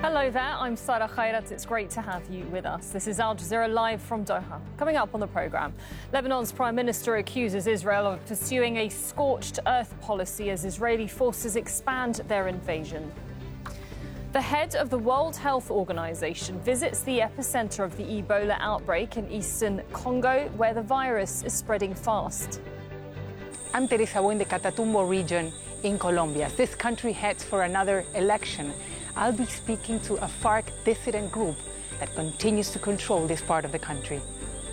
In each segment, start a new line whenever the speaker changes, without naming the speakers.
Hello there, I'm Sarah Khairat. It's great to have you with us. This is Al Jazeera live from Doha. Coming up on the programme, Lebanon's Prime Minister accuses Israel of pursuing a scorched earth policy as Israeli forces expand their invasion. The head of the World Health Organization visits the epicenter of the Ebola outbreak in eastern Congo, where the virus is spreading fast.
I'm Teresa in the Catatumbo region in Colombia. This country heads for another election. I'll be speaking to a FARC dissident group that continues to control this part of the country.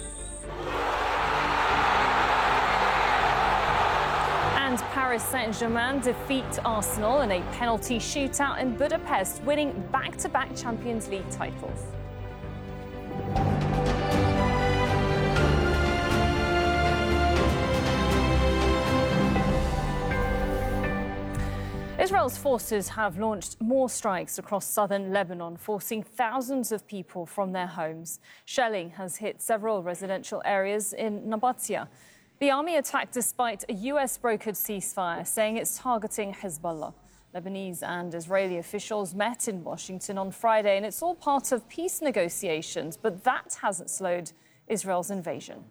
And Paris Saint-Germain defeat Arsenal in a penalty shootout in Budapest, winning back-to-back Champions League titles. Israel's forces have launched more strikes across southern Lebanon, forcing thousands of people from their homes. Shelling has hit several residential areas in Nabatia. The army attacked despite a US-brokered ceasefire, saying it's targeting Hezbollah. Lebanese and Israeli officials met in Washington on Friday, and it's all part of peace negotiations, but that hasn't slowed Israel's invasion.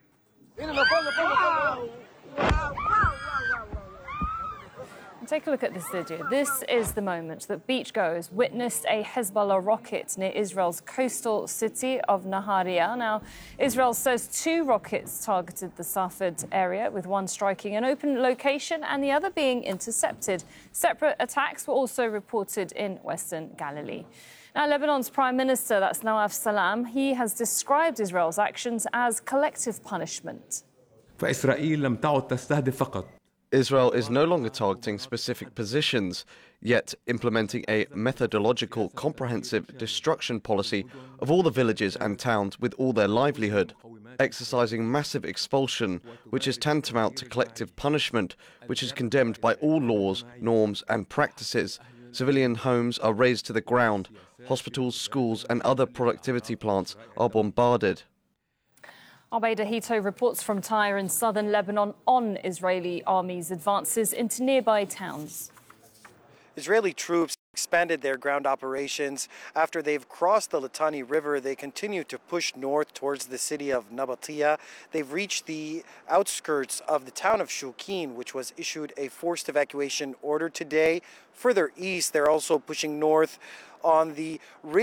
Take a look at this video. This is the moment that beachgoers witnessed a Hezbollah rocket near Israel's coastal city of Nahariya. Now, Israel says 2 rockets targeted the Safed area, with one striking an open location and the other being intercepted. Separate attacks were also reported in Western Galilee. Now, Lebanon's Prime Minister, that's Nawaf Salam, he has described Israel's actions as collective punishment.
فإسرائيل لم تعد تستهدف فقط.
Israel is no longer targeting specific positions, yet implementing a methodological, comprehensive destruction policy of all the villages and towns with all their livelihood, exercising massive expulsion, which is tantamount to collective punishment, which is condemned by all laws, norms and practices. Civilian homes are razed to the ground, hospitals, schools and other productivity plants are bombarded.
Arbeida Hito reports from Tyre in southern Lebanon on Israeli army's advances into nearby towns.
Israeli troops expanded their ground operations. After they've crossed the Litani River, they continue to push north towards the city of Nabatia. They've reached the outskirts of the town of Shukin, which was issued a forced evacuation order today. Further east, they're also pushing north on the